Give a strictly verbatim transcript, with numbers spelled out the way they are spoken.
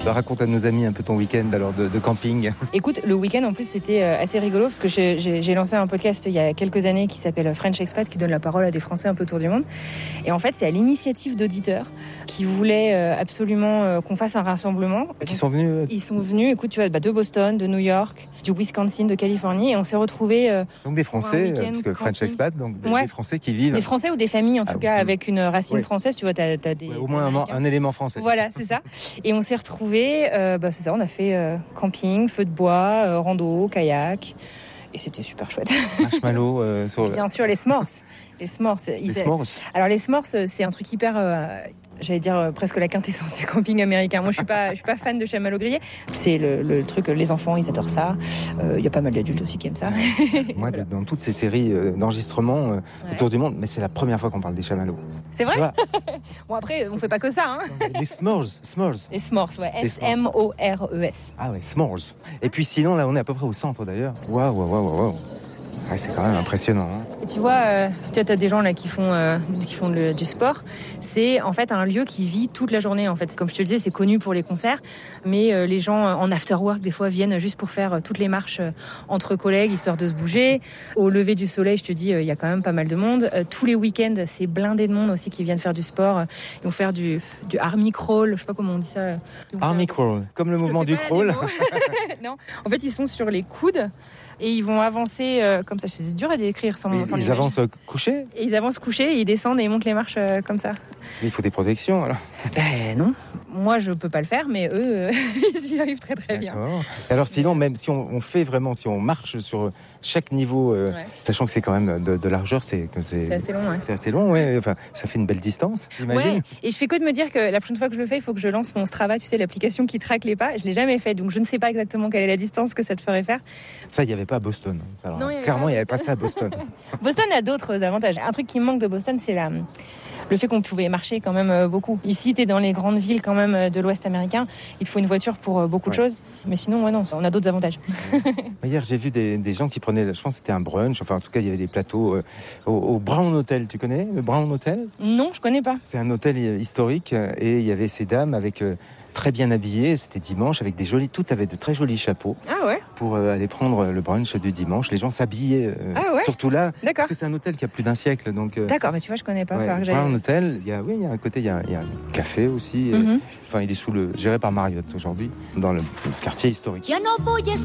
Bah, raconte à nos amis un peu ton week-end alors de, de camping. Écoute, le week-end en plus c'était assez rigolo parce que j'ai, j'ai, j'ai lancé un podcast il y a quelques années qui s'appelle French Expat, qui donne la parole à des Français un peu autour du monde. Et en fait, c'est à l'initiative d'auditeurs qui voulaient absolument qu'on fasse un rassemblement. Qui sont venus euh... Ils sont venus, écoute, tu vois, bah, de Boston, de New York, du Wisconsin, de Californie, et on s'est retrouvés. Euh, donc des Français, parce que French Expat, donc des, ouais. des Français qui vivent. Des Français ou des familles en tout ah, cas oui. avec une racine ouais. française, tu vois, t'as, t'as des. Ouais, au moins un, un élément français. Voilà, c'est ça. Et on s'est retrouvés, euh, bah, c'est ça, on a fait euh, camping, feu de bois, euh, rando, kayak, et c'était super chouette. Marshmallow euh, sur. Bien sûr, les s'mores. Les s'mores. Les s'mores. Alors les s'mores, c'est un truc hyper. Euh, J'allais dire euh, presque la quintessence du camping américain. Moi, je suis pas, je suis pas fan de chamallow grillé. C'est le, le truc, les enfants, ils adorent ça. Il euh, y a pas mal d'adultes aussi qui aiment ça. Moi, voilà. Dans toutes ces séries euh, d'enregistrements euh, ouais. autour du monde, mais c'est la première fois qu'on parle des chamallows. C'est vrai. Bon, après, on fait pas que ça. Hein. Les s'mores, s'mores. Les s'mores, ouais. S M O R E S. Ah ouais, s'mores. Et puis sinon, là, on est à peu près au centre d'ailleurs. Waouh, waouh, waouh, waouh. Ouais, c'est quand même impressionnant. Hein. Et tu vois, euh, tu as des gens là qui font, euh, qui font le, du sport. C'est en fait un lieu qui vit toute la journée. En fait, comme je te le disais, c'est connu pour les concerts, mais euh, les gens en after work des fois viennent juste pour faire euh, toutes les marches euh, entre collègues, histoire de se bouger. Au lever du soleil, je te dis, il euh, y a quand même pas mal de monde. Euh, tous les week-ends, c'est blindé de monde aussi qui viennent faire du sport. Ils vont faire du, du army crawl. Je sais pas comment on dit ça. Army faire... crawl, comme le je mouvement du crawl. Non, en fait, ils sont sur les coudes. Et ils vont avancer euh, comme ça. C'est dur à décrire sans, ils, sans Ils avancent euh, couchés et Ils avancent couchés, et ils descendent et ils montent les marches euh, comme ça. Mais il faut des protections alors. Ben non. Moi, je peux pas le faire, mais eux, euh, ils y arrivent très très bien. D'accord. Alors sinon, même si on, on fait vraiment, si on marche sur chaque niveau, euh, ouais. sachant que c'est quand même de, de largeur, c'est, c'est, c'est assez long. Ouais. C'est assez long, ouais. Enfin, ça fait une belle distance, j'imagine. Ouais. Et je fais que de me dire que la prochaine fois que je le fais, il faut que je lance mon Strava, tu sais, l'application qui traque les pas. Je l'ai jamais fait, donc je ne sais pas exactement quelle est la distance que ça te ferait faire. Ça, il n'y avait pas à Boston. Alors, non, y clairement, il n'y avait pas ça à Boston. Boston a d'autres avantages. Un truc qui me manque de Boston, c'est la... le fait qu'on pouvait marcher quand même beaucoup. Ici, tu es dans les grandes villes quand même de l'Ouest américain. Il te faut une voiture pour beaucoup ouais. de choses. Mais sinon, ouais, non, on a d'autres avantages. Hier, j'ai vu des, des gens qui prenaient, je pense que c'était un brunch. Enfin, en tout cas, il y avait des plateaux euh, au, au Brown Hotel. Tu connais le Brown Hotel ? Non, je connais pas. C'est un hôtel historique et il y avait ces dames avec... Euh, très bien habillés, c'était dimanche, avec des jolis, toutes avaient de très jolis chapeaux. Ah ouais. Pour euh, aller prendre le brunch du dimanche. Les gens s'habillaient, euh, ah ouais. surtout là, D'accord. Parce que c'est un hôtel qui a plus d'un siècle. Donc, euh, d'accord, mais tu vois, je connais pas. Ouais, que un hôtel, il y a, oui, il y a un côté, il y a, il y a un café aussi. Mm-hmm. euh, enfin, il est sous le, géré par Marriott aujourd'hui, dans le, le quartier historique.